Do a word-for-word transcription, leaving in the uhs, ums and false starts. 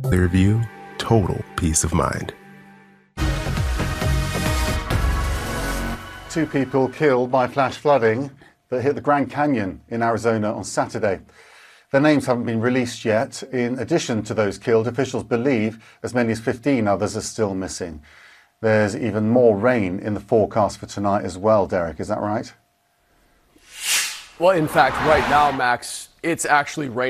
Clearview, total peace of mind. Two people killed by flash flooding that hit the Grand Canyon in Arizona on Saturday. Their names haven't been released yet. In addition to those killed, officials believe as many as fifteen others are still missing. There's even more rain in the forecast for tonight as well, Derek, is that right? Well, in fact, right now, Max, it's actually raining.